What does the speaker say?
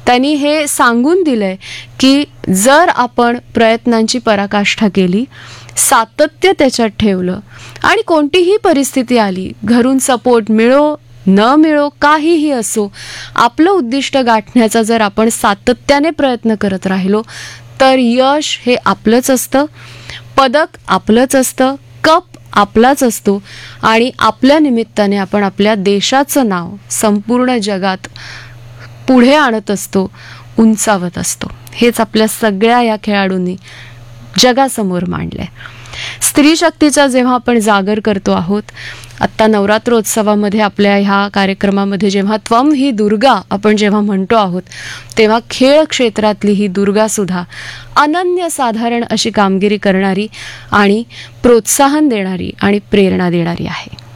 त्यांनी हे सांगून दिलंय की जर आपण प्रयत्नांची पराकाष्ठा केली, सातत्य त्याच्यात ठेवलं आणि कोणतीही परिस्थिती आली, घरून सपोर्ट मिळो न मिळो काहीही असो, आपलं उद्दिष्ट गाठण्याचा जर आपण सातत्याने प्रयत्न करत राहिलो तर यश हे आपलंच असतं, पदक आपलंच असतं, कप आपलाच असतो आणि आपल्या निमित्ताने आपण आपल्या देशाचं नाव संपूर्ण जगात पुढे आणत असतो, उंचावत असतो. हेच आपल्या सगळ्या या खेळाडूंनी जगासमोर मांडलंय. स्त्री शक्तीचा जेव्हा आपण जागर करतो आहोत, आत्ता नवरात्रोत्सवामध्ये आपल्या ह्या कार्यक्रमामध्ये जेव्हा त्वम ही दुर्गा आपण जेव्हा म्हणतो आहोत, तेव्हा खेळ क्षेत्रातली ही दुर्गा सुद्धा अनन्यसाधारण अशी कामगिरी करणारी आणि प्रोत्साहन देणारी आणि प्रेरणा देणारी आहे.